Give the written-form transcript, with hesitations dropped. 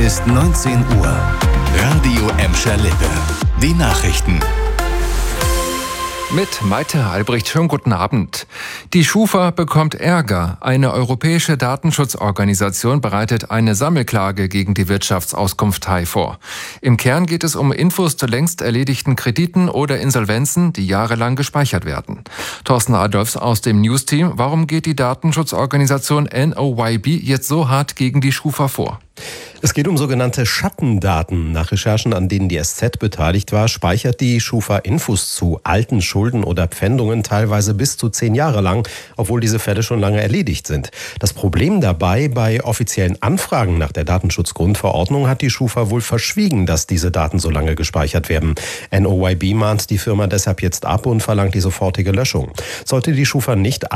ist 19 Uhr. Radio Emscher Lippe. Die Nachrichten. Mit Malte Albrecht, schönen guten Abend. Die Schufa bekommt Ärger. Eine europäische Datenschutzorganisation bereitet eine Sammelklage gegen die Wirtschaftsauskunftei vor. Im Kern geht es um Infos zu längst erledigten Krediten oder Insolvenzen, die jahrelang gespeichert werden. Thorsten Adolfs aus dem News-Team. Warum geht die Datenschutzorganisation NOYB jetzt so hart gegen die Schufa vor? Es geht um sogenannte Schattendaten. Nach Recherchen, an denen die SZ beteiligt war, speichert die Schufa Infos zu alten Schulden oder Pfändungen teilweise bis zu 10 Jahre lang, obwohl diese Fälle schon lange erledigt sind. Das Problem dabei: bei offiziellen Anfragen nach der Datenschutzgrundverordnung hat die Schufa wohl verschwiegen, dass diese Daten so lange gespeichert werden. NOYB mahnt die Firma deshalb jetzt ab und verlangt die sofortige Löschung. Sollte die Schufa nicht